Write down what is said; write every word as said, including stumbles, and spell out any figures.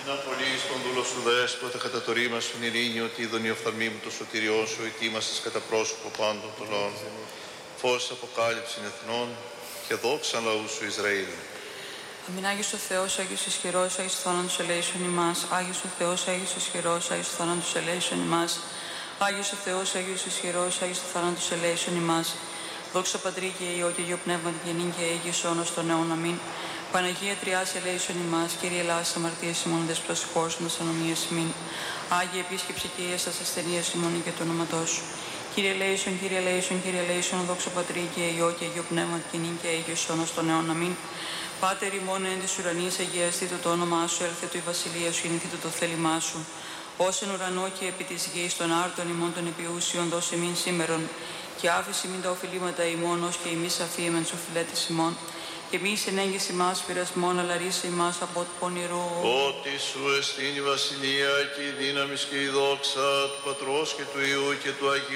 Να πωλείς τον δούλο σου δέσποτα κατά το ρήμα σου ειρήνη, ότι είδον η οφθαλμή μου το σωτηριό σου, ετοίμασες κατά πρόσωπο πάντων των λαών. Φως αποκάλυψην εθνών και δόξαν λαού σου Ισραήλ. Αμήν Άγιος ο Θεός, Άγιος ισχυρός, Άγιος ο θάνατος ελέησον ημάς. Άγιος ο Θεός, Άγιος ισχυρός, Άγιος ο θάνατος ελέησον ημάς. Άγιος ο Θεός, Άγιος ισχυρός, Άγιος ο θάνατος ελέησον ημάς. Δόξα Πατρί και Υιό και Υιό Πνεύματι και νυν και αίγης όνος των αιών. Αμήν. Παναγία Τριάς ελέησον ημάς, Κύριε ελάησον αμαρτίες ημών, δες προσεχώρησον ανομίες ημίν. Άγιε επίσκεψε και Ιες τας ασθενείας ημών και το όνοματός σου. Κύριε ελέησον, Κύριε ελέησον, Κύριε ελέησον, δόξα Πατρί και Υιό και Υιό Πνεύματι και νυν και αίγης όνος των αιών. Αμήν. Πάτερ ημών εν της ουρανής, αγιαστήτω το όνομά σου, έλθε του η βασιλεία σου, γεννηθήτω το θέλημά σου. Ως εν ουρανό και επί της γης των άρτων ημών των επιούσιων, δώσε μην σήμερον, και άφησε μην τα οφειλήματα ημών, ως και εμείς αφήμεν τους οφειλέτες ημών. Και μη ενέγγιση ημάς πειρασμόν, αλλά ρίσε ημάς από το πονηρό. Ότι σου εστίν η βασιλεία και η δύναμις και η δόξα του Πατρός και του Υιού και του Αγίου